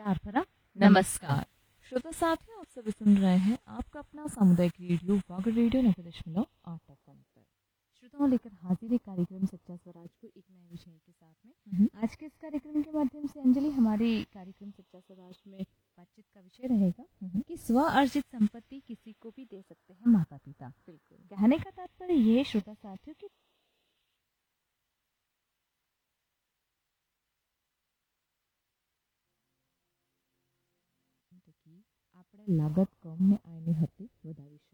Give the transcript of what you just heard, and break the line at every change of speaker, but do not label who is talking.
प्यार भरा नमस्कार। श्रोता साथियों, आप सभी सुन रहे हैं आपका अपना सामुदायिक रेडियो वागर रेडियो 90.8 FM पर। श्रोताओं, लेकर हाजिर है कार्यक्रम सच्चा स्वराज को एक नए विषय के साथ में। आज के इस कार्यक्रम के माध्यम से अंजलि, हमारे कार्यक्रम सच्चा स्वराज में बातचीत का विषय रहेगा कि स्व अर्जित संपत्ति किसी को भी दे सकते हैं माता पिता। बिल्कुल, कहने का तात्पर्य ये श्रोता साथियों कि આપણે લાગત કમને આની હતી વધાવીશું।